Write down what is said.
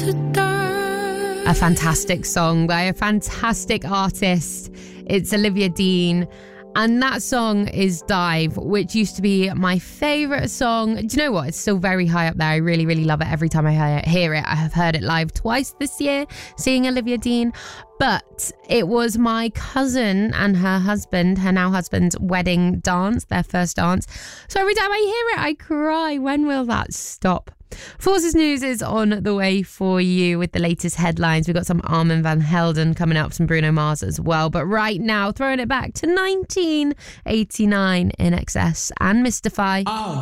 A fantastic song by a fantastic artist. It's Olivia Dean. And that song is Dive, which used to be my favourite song. Do you know what? It's still very high up there. I really, really love it every time I hear it. I have heard it live twice this year, seeing Olivia Dean. But it was my cousin and her husband, her now husband's wedding dance, their first dance. So every time I hear it, I cry. When will that stop? Forces News is on the way for you with the latest headlines. We've got some Armand van Helden coming up, some Bruno Mars as well. But right now, throwing it back to 1989 in excess and Mystify.